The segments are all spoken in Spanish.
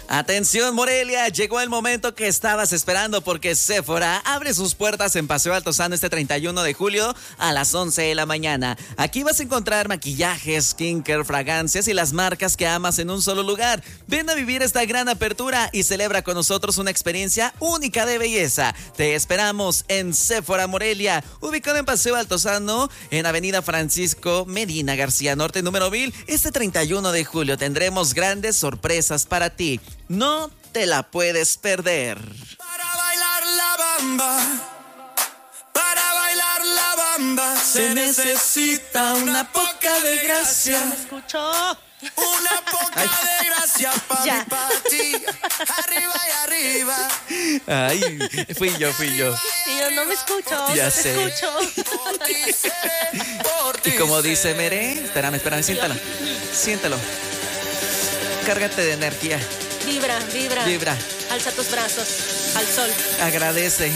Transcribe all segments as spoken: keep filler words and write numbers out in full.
Atención Morelia, llegó el momento que estabas esperando porque Sephora abre sus puertas en Paseo Altozano este treinta y uno de julio a las once de la mañana. Aquí vas a encontrar maquillajes, skincare, fragancias y las marcas que amas en un solo lugar. Ven a vivir esta gran apertura y celebra con nosotros una experiencia única de belleza. Te esperamos en Sephora Morelia, ubicado en Paseo Altozano, en Avenida Francisco Medina García Norte, número mil. Este treinta y uno de julio tendremos grandes sorpresas para ti. No te la puedes perder. Para bailar la bamba, para bailar la bamba, se necesita una poca de gracia. ¿Me escuchó? Una poca Ay. de gracia para Ya. mí, para ti. Arriba y arriba. Ay, fui yo, fui yo. Y yo no me escucho, Ya no sé. te escucho. Por ti seré, por ti Y como seré. dice Mere, espérame, espérame, siéntalo. Siéntalo. Cárgate de energía. Vibra, vibra. Vibra. Alza tus brazos al sol. Agradece.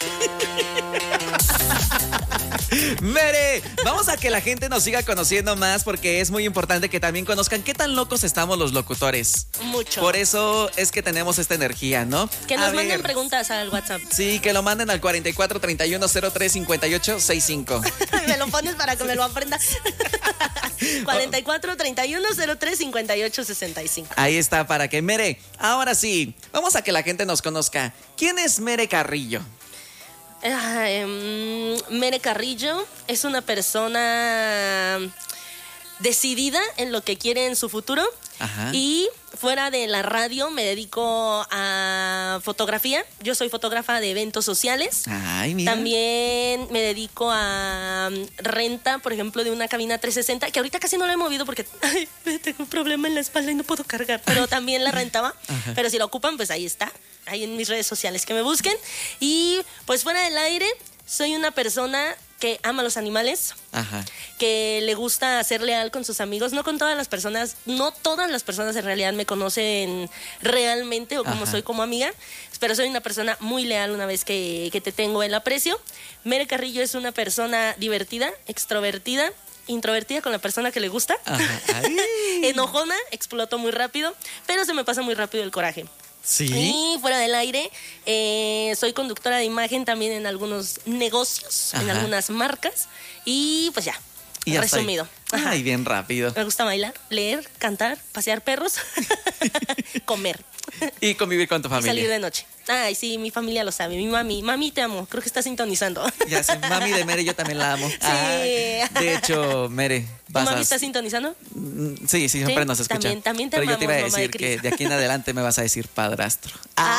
Mere, vamos a que la gente nos siga conociendo más porque es muy importante que también conozcan qué tan locos estamos los locutores. Mucho. Por eso es que tenemos esta energía, ¿no? Que A nos ver. manden preguntas al WhatsApp. Sí, que lo manden al cuarenta y cuatro, treinta y uno, cero tres, cincuenta y ocho, sesenta y cinco. Me lo pones para que me lo aprenda. cuarenta y cuatro, treinta y uno, cero tres, cincuenta y ocho, sesenta y cinco. Ahí está, para que Mere. Ahora sí, vamos a que la gente nos conozca. ¿Quién es Mere Carrillo? Ah, em, Mere Carrillo es una persona decidida en lo que quiere en su futuro. Ajá. Y fuera de la radio me dedico a fotografía. Yo soy fotógrafa de eventos sociales. Ay, mira. También me dedico a um, renta, por ejemplo, de una cabina trescientos sesenta, que ahorita casi no la he movido porque ay, tengo un problema en la espalda y no puedo cargar, pero también la rentaba. Pero si la ocupan, pues ahí está, ahí en mis redes sociales que me busquen. Y pues fuera del aire, soy una persona que ama los animales, Ajá. que le gusta ser leal con sus amigos, no con todas las personas, no todas las personas en realidad me conocen realmente o como Ajá. soy como amiga, pero soy una persona muy leal una vez que, que te tengo el aprecio. Mere Carrillo es una persona divertida, extrovertida, introvertida con la persona que le gusta, Ajá. Ay. enojona, exploto muy rápido, pero se me pasa muy rápido el coraje. Sí. Y fuera del aire, eh, soy conductora de imagen también en algunos negocios, en Ajá. algunas marcas. Y pues ya, Y hasta ahí. resumido. Ajá. Ay, bien rápido. Me gusta bailar, leer, cantar, pasear perros, comer Y convivir con tu y salir familia. de noche. Ay, sí, mi familia lo sabe. Mi mami, mami, te amo. Creo que está sintonizando. Ya sé, mami de Mere, yo también la amo. Sí. Ay, de hecho, Mere, ¿Tu vas mami a... está sintonizando? Mm, Sí, sí, siempre Sí, nos escucha. también- también te Pero yo te iba a amamos, mamá de decir que Cris. de aquí en adelante me vas a decir padrastro.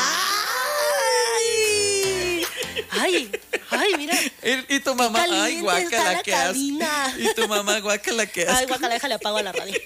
¡Ay! ¡Ay! ¡Ay, mira! Y, y tu mamá, Qué ay, caliente guácala, está la que asco. cabina. Y tu mamá, guácala, que Ay, asco. guacala, déjale apago a la radio.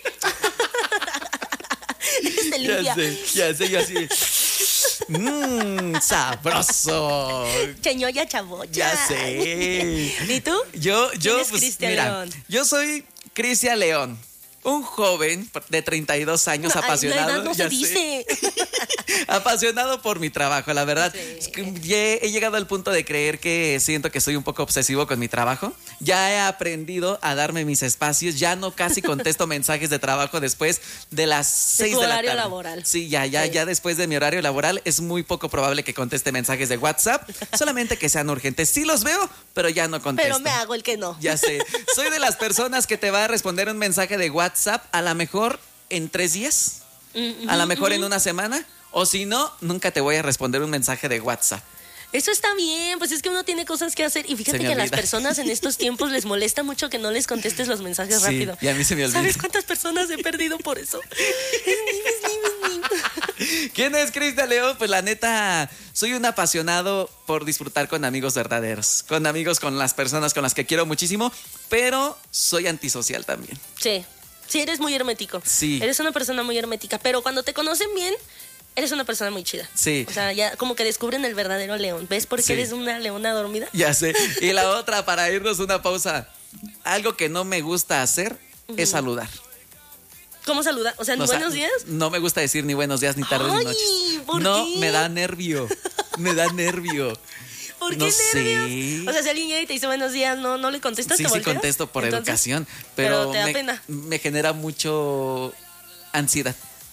Te limpia. Ya sé, ya sé, yo así. Mmm, sabroso. Cheñoya chaboya. Ya sé. ¿Y tú? Yo, yo, ¿Quién es pues, Cristian mira, León? yo soy Cristian León. Un joven de treinta y dos años Ay, apasionado. la edad no ya se sé. dice. Apasionado por mi trabajo, la verdad. Sí. Es que ya he, he llegado al punto de creer que siento que soy un poco obsesivo con mi trabajo. Ya he aprendido a darme mis espacios. Ya no casi contesto mensajes de trabajo después de las seis de, la horario tarde. laboral. Sí, ya, ya, Sí. ya después de mi horario laboral es muy poco probable que conteste mensajes de WhatsApp. Solamente que sean urgentes. Sí los veo, pero ya no contesto. Pero me hago el que no. Ya sé. Soy de las personas que te va a responder un mensaje de WhatsApp a lo mejor en tres días, Mm, a lo ujú, mejor en ujú. una semana, o si no, nunca te voy a responder un mensaje de WhatsApp. Eso está bien, pues es que uno tiene cosas que hacer. Y fíjate Se me que a las olvida. personas en estos tiempos les molesta mucho que no les contestes los mensajes Sí, rápido. y a mí se me olvida. ¿Sabes cuántas personas he perdido por eso? Es ni, es ni, es ni. ¿Quién es Cristian León? Pues la neta, soy un apasionado por disfrutar con amigos verdaderos, con amigos, con las personas con las que quiero muchísimo, pero soy antisocial también. Sí, sí, eres muy hermético. Sí. Eres una persona muy hermética, pero cuando te conocen bien, eres una persona muy chida. Sí. O sea, ya como que descubren el verdadero león. ¿Ves por qué Sí. eres una leona dormida? Ya sé. Y la otra, para irnos una pausa, algo que no me gusta hacer es saludar. ¿Cómo saluda? O sea, ¿ni O sea, buenos días? No me gusta decir ni buenos días ni tardes Ay, ni noches. ¿por no, qué? me da nervio. Me da nervio. ¿Por qué no nervios? sé. O sea, si alguien llega y te dice buenos días, ¿no, no le contestas? Sí, ¿Te sí volteas? contesto por Entonces, educación, pero, pero te da me, pena. me genera mucho ansiedad.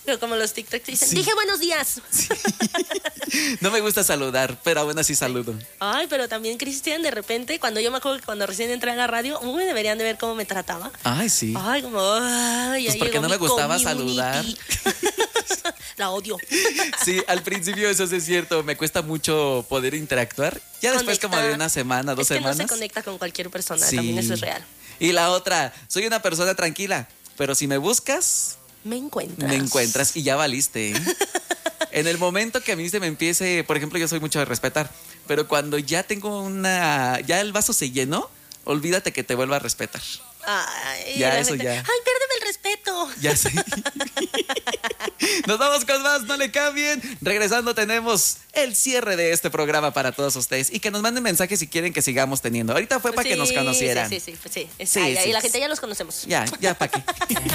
Pero como los TikTok dicen, Sí. dije buenos días. Sí. No me gusta saludar, pero aún así saludo. Ay, pero también Cristian, de repente, cuando yo me acuerdo que cuando recién entré a la radio, uy, deberían de ver cómo me trataba. Ay, sí. Ay, como, ay, ya Pues porque llegó no me mi gustaba community. saludar. La odio. Sí, al principio eso sí es cierto, me cuesta mucho poder interactuar. Ya después Conectar. como de una semana, dos es que semanas. no se conecta con cualquier persona, Sí. también eso es real. Y la otra, soy una persona tranquila, pero si me buscas, Me encuentras. me encuentras y ya valiste. ¿eh? En el momento que a mí se me empiece, por ejemplo, yo soy mucho de respetar, pero cuando ya tengo una, ya el vaso se llenó, olvídate que te vuelva a respetar. Ay, Ya, la eso gente, ya. Ay, piérdeme el respeto. Ya sé. Nos vamos con más, no le cambien. Regresando tenemos el cierre de este programa para todos ustedes y que nos manden mensajes si quieren que sigamos teniendo. Ahorita fue para que nos Sí, conocieran. Sí, sí, sí, pues sí. Es- Sí, ay, ay, sí. la gente ya los conocemos. Ya, ya para qué.